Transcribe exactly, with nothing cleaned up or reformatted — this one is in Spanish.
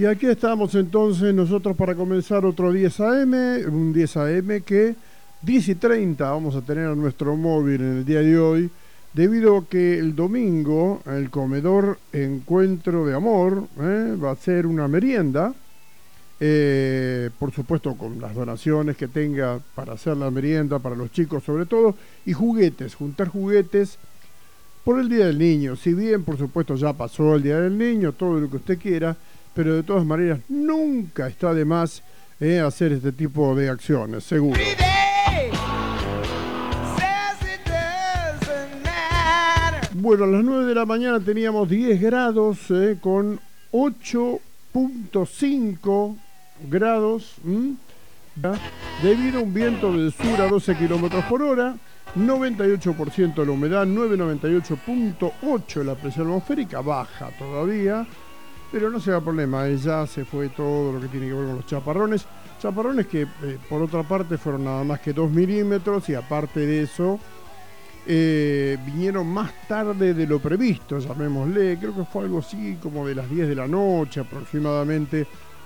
Y aquí estamos entonces nosotros para comenzar otro diez A M, un diez A M que diez y treinta vamos a tener a nuestro móvil en el día de hoy, debido a que el domingo el comedor Encuentro de Amor eh, va a ser una merienda, eh, por supuesto con las donaciones que tenga para hacer la merienda, para los chicos sobre todo, y juguetes, juntar juguetes por el Día del Niño. Si bien por supuesto ya pasó el Día del Niño, todo lo que usted quiera, pero de todas maneras nunca está de más eh, hacer este tipo de acciones, seguro. Bueno, a las nueve de la mañana teníamos diez grados eh, con ocho punto cinco grados, ¿m? debido a un viento del sur a doce kilómetros por hora, noventa y ocho por ciento la humedad, novecientos noventa y ocho punto ocho la presión atmosférica, baja todavía, pero no se da problema, ya se fue todo lo que tiene que ver con los chaparrones, chaparrones que eh, por otra parte fueron nada más que dos milímetros y aparte de eso eh, vinieron más tarde de lo previsto, llamémosle, creo que fue algo así como de las diez de la noche aproximadamente,